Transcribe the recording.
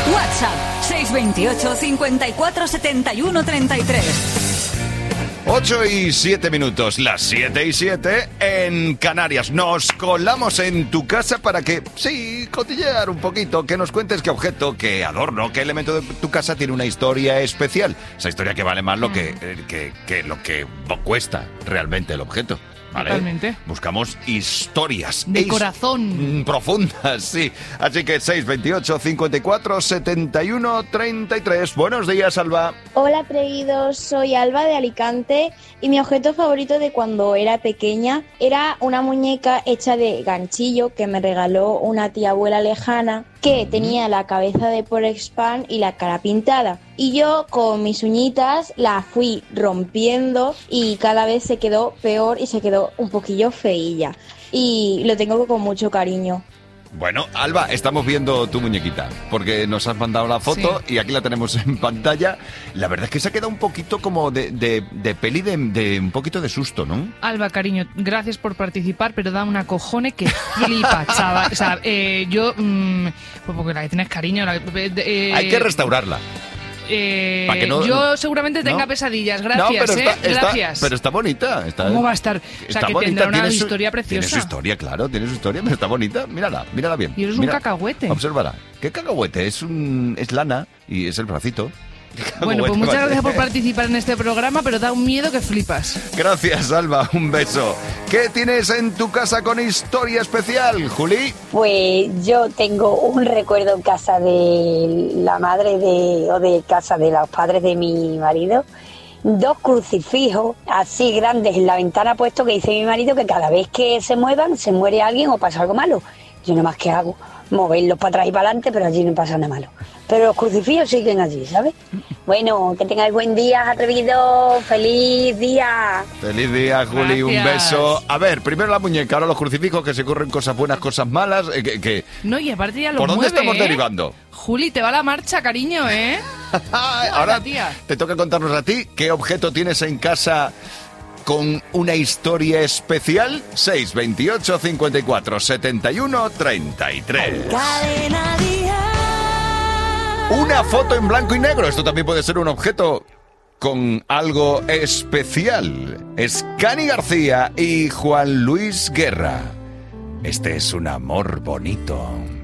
WhatsApp 628 54 71 33. 8 y 7 minutos, las 7 y 7 en Canarias. Nos colamos en tu casa para que, sí, cotillear un poquito, que nos cuentes qué objeto, qué adorno, qué elemento de tu casa tiene una historia especial. Esa historia que vale más lo que lo que cuesta realmente el objeto. ¿Vale? Totalmente. Buscamos historias. De corazón. Profundas, sí. Así que 628 54 71 33. Buenos días, Alba. Hola, Atrevidos, soy Alba de Alicante y mi objeto favorito de cuando era pequeña era una muñeca hecha de ganchillo que me regaló una tía abuela lejana que tenía la cabeza de Porx Pan y la cara pintada. Y yo con mis uñitas la fui rompiendo y cada vez se quedó peor y se quedó un poquillo feilla. Y lo tengo con mucho cariño. Bueno, Alba, estamos viendo tu muñequita, porque nos has mandado la foto y aquí la tenemos en pantalla. La verdad es que se ha quedado un poquito como de peli de un poquito de susto, ¿no? Alba, cariño, gracias por participar, pero da una cojone que flipa, chaval. O sea, yo, pues porque la que tienes cariño... Hay que restaurarla. Que no, yo seguramente tenga pesadillas, gracias, gracias. Pero está bonita. ¿Cómo va a estar? O sea, que bonita, tendrá una historia preciosa. Tiene su historia, claro, tiene su historia, pero está bonita. Mírala bien. Y eres un cacahuete. Obsérvala. ¿Qué cacahuete? Es lana y es el bracito. Bueno, pues muchas gracias por participar en este programa, pero da un miedo que flipas. Gracias, Alba, un beso. ¿Qué tienes en tu casa con historia especial, Juli? Pues yo tengo un recuerdo en casa de la madre o de casa de los padres de mi marido. 2 crucifijos así grandes en la ventana puesto que dice mi marido que cada vez que se muevan se muere alguien o pasa algo malo. Yo nada más que hago moverlos para atrás y para adelante, pero allí no pasa nada malo. Pero los crucifijos siguen allí, ¿sabes? Bueno, que tengáis buen día, atrevido. ¡Feliz día! Feliz día, Juli. Gracias. Un beso. A ver, primero la muñeca, ahora los crucifijos, que se corren cosas buenas, cosas malas. No, y aparte ya lo ¿Por mueve, dónde estamos derivando? Juli, te va la marcha, cariño, ¿eh? Ahora te toca contarnos a ti qué objeto tienes en casa con una historia especial. 628 54 71 33. Una foto en blanco y negro. Esto también puede ser un objeto con algo especial. Es Cani García y Juan Luis Guerra. Este es un amor bonito.